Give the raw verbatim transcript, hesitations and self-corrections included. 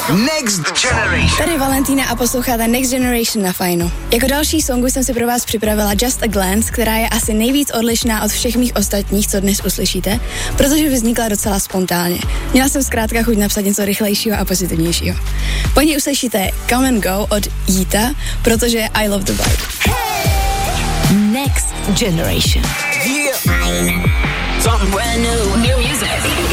Next Generation. Tady Valentína a posloucháte Next Generation na Fajnu. Jako další songu jsem si pro vás připravila Just a Glance, která je asi nejvíc odlišná od všech mých ostatních, co dnes uslyšíte, protože vznikla docela spontánně. Měla jsem zkrátka chuť napsat něco rychlejšího a pozitivnějšího. Po ní uslyšíte Come and Go od Yeeta, protože I love the vibe. Next Generation. Yeah. Fine. Something brand new. New music.